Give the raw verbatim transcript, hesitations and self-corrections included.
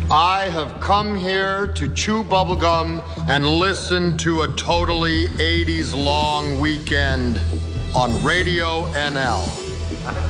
I have come here to chew bubblegum and listen to a totally eighties long weekend on Radio N L.